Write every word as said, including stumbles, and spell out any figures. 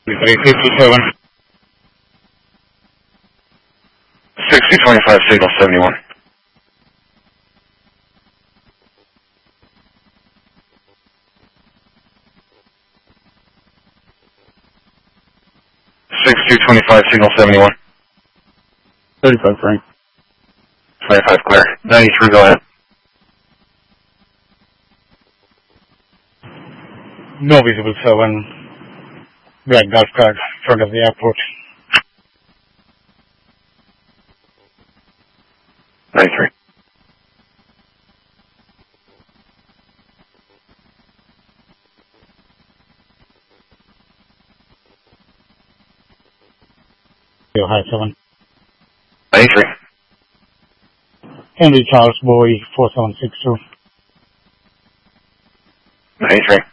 three fifty-seven. sixty twenty-five, signal seventy-one. sixty twenty-five, signal seventy-one. thirty-five, Frank. twenty-five, clear. ninety-three, go ahead. No visible seven. Black golf cart, front of the airport. ninety-three. Yo, hi, seven. ninety-three. Henry Charles Bowie, four seven six two. ninety-three.